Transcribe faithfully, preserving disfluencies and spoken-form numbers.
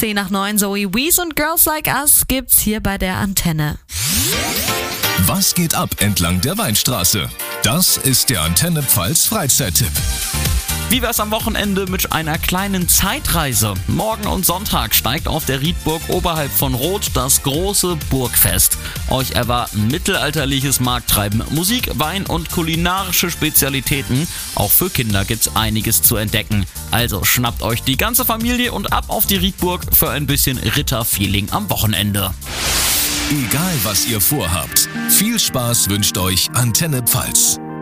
zehn nach neun, Zoe Wees und Girls Like Us gibt's hier bei der Antenne. Was geht ab entlang der Weinstraße? Das ist der Antenne Pfalz Freizeittipp. Wie wär's am Wochenende mit einer kleinen Zeitreise? Morgen und Sonntag steigt auf der Riedburg oberhalb von Roth das große Burgfest. Euch erwarten mittelalterliches Markttreiben, Musik, Wein und kulinarische Spezialitäten. Auch für Kinder gibt's einiges zu entdecken. Also schnappt euch die ganze Familie und ab auf die Riedburg für ein bisschen Ritterfeeling am Wochenende. Egal was ihr vorhabt, viel Spaß wünscht euch Antenne Pfalz.